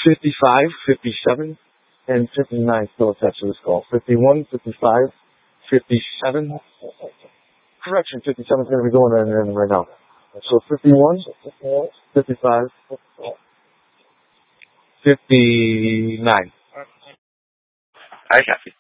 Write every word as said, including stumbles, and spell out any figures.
fifty-five, fifty-seven, and fifty-nine still attached to this call. fifty-one, fifty-five, fifty-seven. Correction, fifty-seven is going to be going in right now. So fifty-one, fifty-five, fifty-nine. I copy.